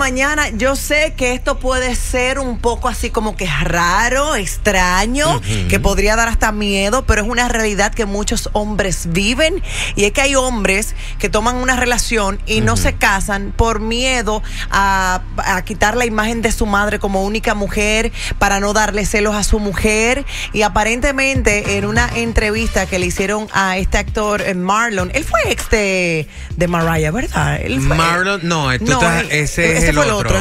mañana. Yo sé que esto puede ser un poco así como que raro, extraño, que podría dar hasta miedo, pero es una realidad que muchos hombres viven. Y es que hay hombres que toman una relación y no se casan por miedo a quitar la imagen de su madre como única mujer, para no darle celos a su mujer. Y aparentemente en una entrevista que le hicieron a este actor Marlon, él fue ex de Mariah, ¿verdad? Él fue, Marlon, no, ese es el otro.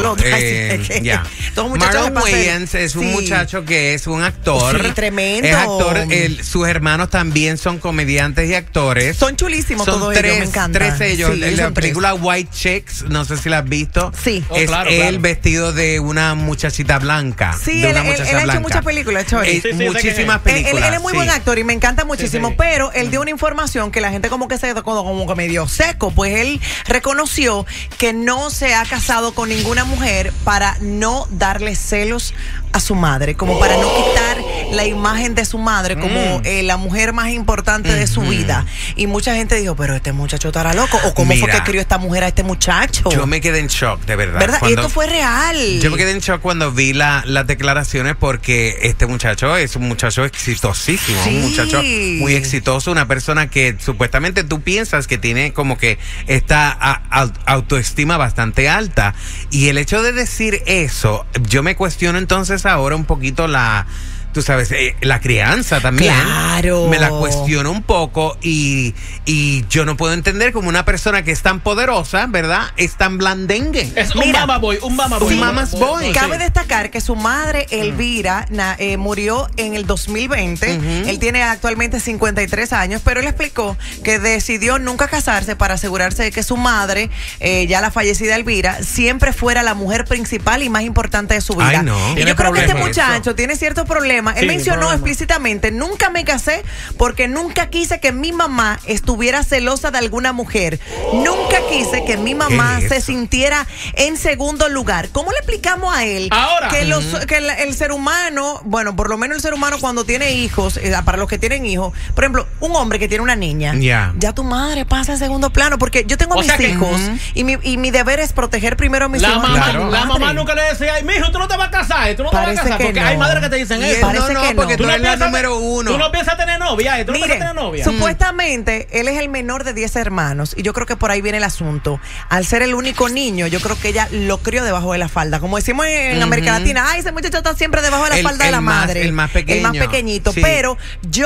Marlon Wayans es un muchacho que es un actor. Sí, tremendo. Es actor. Sus hermanos también son comediantes y actores. Son chulísimos todos ellos, me encanta. Tres ellos. Sí, la película White Chicks, no sé si la has visto. Sí. Es él vestido de una muchachita blanca. Sí, él ha hecho muchas películas, muchísimas películas. Él es muy buen actor y me encanta muchísimo, pero él dio una información que la gente como que se como que medio seco, pues él reconoció que no se ha casado con ninguna mujer para no darle celos a su madre, como para no quitar la imagen de su madre como la mujer más importante de su vida. Y mucha gente dijo, pero este muchacho estará loco, o cómo fue que crió esta mujer a este muchacho. Yo me quedé en shock, de verdad. Y esto fue real. Yo me quedé en shock cuando vi las declaraciones, porque este muchacho es un muchacho exitosísimo, un muchacho muy exitoso, una persona que supuestamente tú piensas que tiene como que esta autoestima bastante alta. Y el hecho de decir eso, yo me cuestiono entonces ahora un poquito tú sabes, la crianza también. Claro. Me la cuestiono un poco y yo no puedo entender cómo una persona que es tan poderosa, ¿verdad? Es tan blandengue. Es un mama boy. Un mama's boy. Cabe destacar que su madre, Elvira, murió en el 2020. Él tiene actualmente 53 años, pero él explicó que decidió nunca casarse para asegurarse de que su madre, ya la fallecida Elvira, siempre fuera la mujer principal y más importante de su vida. Ay, no. Y yo creo que este muchacho tiene ciertos problemas. Él mencionó explícitamente, nunca me casé porque nunca quise que mi mamá estuviera celosa de alguna mujer. Nunca quise que mi mamá se sintiera en segundo lugar. ¿Cómo le explicamos a él que el ser humano, bueno, por lo menos el ser humano cuando tiene hijos, para los que tienen hijos, por ejemplo, un hombre que tiene una niña, ya tu madre pasa en segundo plano, porque yo tengo mis hijos y mi deber es proteger primero a mis hijos. La mamá nunca le decía, ay, mijo, tú no te vas a casar, tú no te vas a casar, porque hay madres que te dicen eso. Porque tú eres la número uno. Tú no piensas tener novia, Supuestamente, él es el menor de 10 hermanos. Y yo creo que por ahí viene el asunto. Al ser el único niño, yo creo que ella lo crió debajo de la falda. Como decimos en América Latina, ay, ese muchacho está siempre debajo de la falda de la madre. El más pequeño. El más pequeñito. Sí. Pero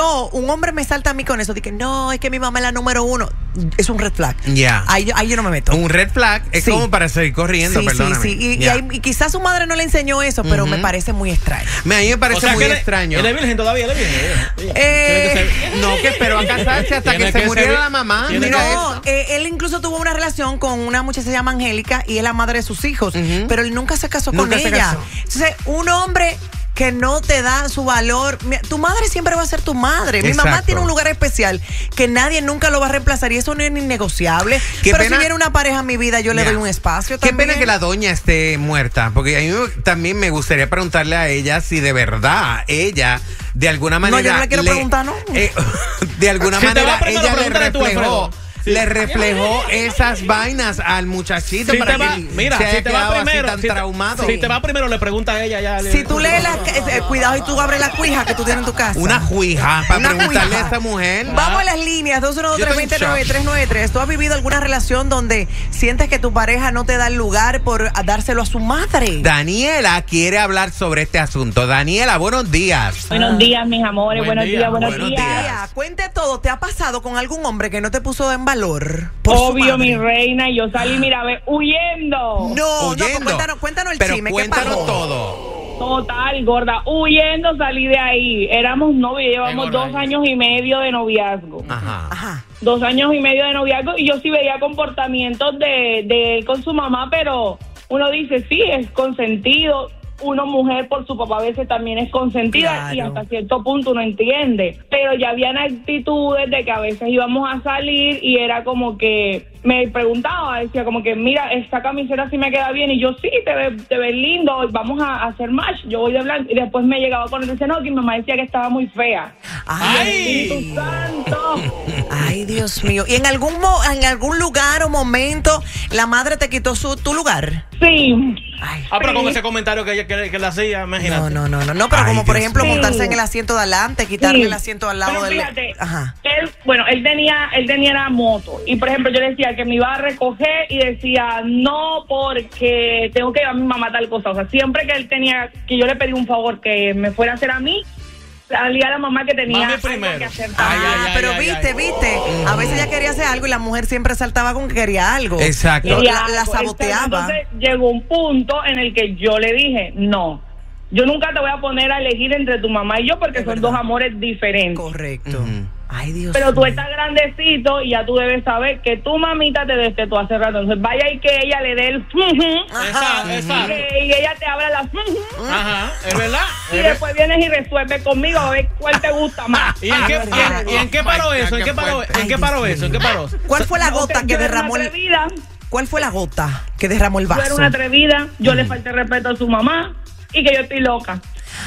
un hombre me salta a mí con eso. Dije, no, es que mi mamá es la número uno. Es un red flag. Ahí yo no me meto. Un red flag es como para seguir corriendo, perdóname. Y quizás su madre no le enseñó eso, pero me parece muy extraño. A mí me parece muy extraño. ¿Él es virgen todavía? ¿Él es virgen? No, que esperó a casarse hasta que se muriera la mamá. No, él incluso tuvo una relación con una muchacha que se llama Angélica y es la madre de sus hijos, pero él nunca se casó con ella. Entonces, un hombre que no te da su valor. Tu madre siempre va a ser tu madre. Mi mamá tiene un lugar especial que nadie nunca lo va a reemplazar y eso no es innegociable. Pero si viene una pareja en mi vida, yo le doy un espacio también. Qué pena que la doña esté muerta, porque a mí también me gustaría preguntarle a ella si de verdad ella, de alguna manera... No, yo no le quiero preguntar, ¿no? De alguna manera ella le reflejó esas vainas al muchachito si para que si te va primero, tan traumado. Si te va primero, le pregunta a ella ya. Si tú lees cuidado y tú abres la cuija que tú tienes en tu casa. Una cuija para preguntarle a esta mujer. Vamos a las líneas 212-320-9393. ¿Tú has vivido alguna relación donde sientes que tu pareja no te da el lugar por dárselo a su madre? Daniela quiere hablar sobre este asunto. Daniela, buenos días. Buenos días, mis amores. Buenos días. Cuente todo. ¿Te ha pasado con algún hombre que no te puso en valor? Obvio, mi reina, yo salí, mira, huyendo. No, cuéntanos el chisme. Cuéntanos todo. Total, gorda, huyendo salí de ahí. Éramos novios, llevamos 2 años y medio de noviazgo. Ajá. 2 años y medio de noviazgo y yo sí veía comportamientos de él con su mamá, pero uno dice, sí, es consentido. Una mujer por su papá a veces también es consentida y hasta cierto punto uno entiende, pero ya habían actitudes de que a veces íbamos a salir y era como que me preguntaba, decía como que, mira, esta camiseta sí me queda bien, y yo, sí, te ves lindo, vamos a hacer match, yo voy de blanco, y después me llegaba con él y dice, no, que mi mamá decía que estaba muy fea. ¡Ay! ¡Espíritu Santo! ¡Ay, Dios mío! ¿Y en algún lugar o momento la madre te quitó tu lugar? Sí. Ay. Pero con ese comentario que le hacía, imagínate. No, pero como por ejemplo montarse en el asiento de adelante, quitarle el asiento al lado pero del... fíjate, Ajá. él tenía la moto, y por ejemplo yo le decía que me iba a recoger y decía no, porque tengo que llevar a mi mamá tal cosa. O sea, siempre que yo le pedí un favor que me fuera a hacer a mí, salía la mamá que tenía algo que hacer. Pero viste, a veces ella quería hacer algo y la mujer siempre saltaba con que quería algo. Exacto. La saboteaba. Entonces llegó un punto en el que yo le dije, no, yo nunca te voy a poner a elegir entre tu mamá y yo, porque son dos amores diferentes. Correcto. Ay, Dios Pero tú mío. estás grandecito y ya tú debes saber que tu mamita te destetó hace rato. Entonces vaya y que ella le dé el Exacto. y ella te abra la Ajá, es verdad. y después vienes y resuelves conmigo a ver cuál te gusta más. ¿Y en qué paró eso? ¿En qué paró eso? ¿Cuál fue la gota que derramó ¿Cuál fue la gota que derramó el vaso? Yo era una atrevida, yo le falté respeto a su mamá y que yo estoy loca.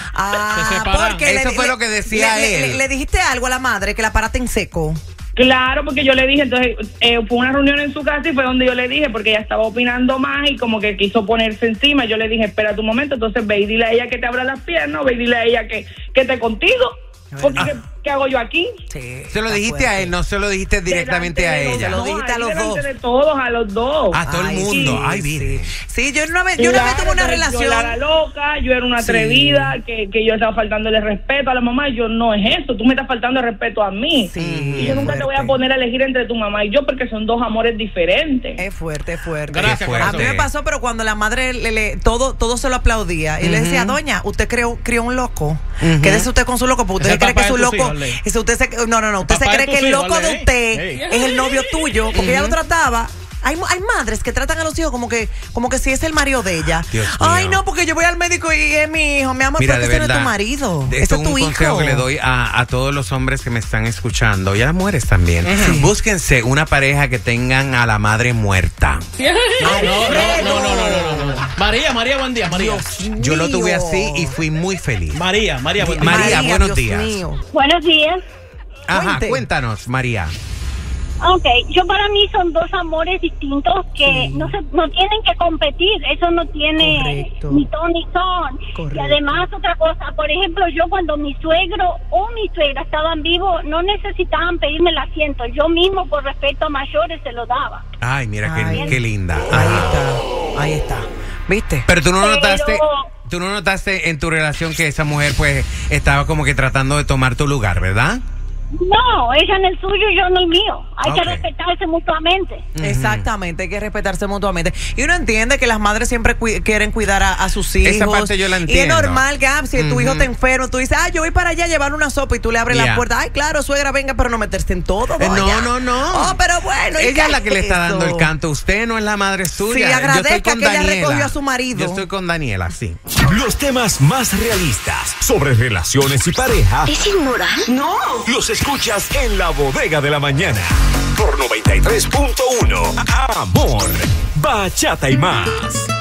Porque eso fue lo que decía él. Le dijiste algo a la madre que la paraste en seco. Claro, porque yo le dije, entonces fue una reunión en su casa y fue donde yo le dije, porque ella estaba opinando más y como que quiso ponerse encima. Yo le dije, espera tu momento, entonces ve y dile a ella que te abra las piernas, ve y dile a ella que esté contigo. Porque ¿qué hago yo aquí? Sí, se lo dijiste a él, no se lo dijiste directamente a ella. Se lo dijiste a los dos. De todos, a los dos. A todo el mundo. Sí, Ay, mire. Sí, yo una vez tuve una relación. Yo era loca, yo era una atrevida, que yo estaba faltándole respeto a la mamá. Yo, no es eso, tú me estás faltando el respeto a mí. Sí, y yo nunca te voy a poner a elegir entre tu mamá y yo, porque son dos amores diferentes. Es fuerte. Gracias, a mí me pasó, pero cuando la madre todo se lo aplaudía. Y le decía, doña, usted crió un loco. Quédese usted con su loco, porque usted cree que su loco. Usted se cree que el loco de usted es el novio tuyo, porque ella lo trataba. Hay madres que tratan a los hijos como que si es el marido de ella. Ay, no, porque yo voy al médico y es mi hijo. Mi amor, porque ese no es tu marido. Ese es tu hijo. Esto es un consejo que le doy a todos los hombres que me están escuchando y a las mujeres también. Búsquense una pareja que tengan a la madre muerta. No. María, buen día, María. Yo lo tuve así y fui muy feliz. María, buen día. María, buenos días. Buenos días. Ajá, cuéntanos, María. Ok, para mí son dos amores distintos que no tienen que competir, eso no tiene ni ton ni son. Y además otra cosa, por ejemplo, yo cuando mi suegro o mi suegra estaban vivos, no necesitaban pedirme el asiento, yo mismo por respeto a mayores se lo daba. Ay, mira qué linda. Ahí está. ¿Viste? Pero tú no notaste en tu relación que esa mujer pues estaba como que tratando de tomar tu lugar, ¿verdad? No, ella en el suyo y yo en el mío. Hay que respetarse mutuamente. Exactamente, hay que respetarse mutuamente. Y uno entiende que las madres siempre quieren cuidar a sus hijos. Esa parte yo la entiendo. Y es normal que si tu hijo te enferma, tú dices, yo voy para allá a llevar una sopa y tú le abres la puerta. Ay, claro, suegra, venga, pero no meterse en todo. No. Oh, pero bueno. Ella es la que le está dando el canto. Usted no es la madre suya. Sí, agradezca que ella recogió a su marido. Yo estoy con Daniela, sí. Los temas más realistas sobre relaciones y pareja. ¿Es inmoral? No. Los escuchas en La Bodega de la Mañana. Por 93.1. Amor, bachata y más.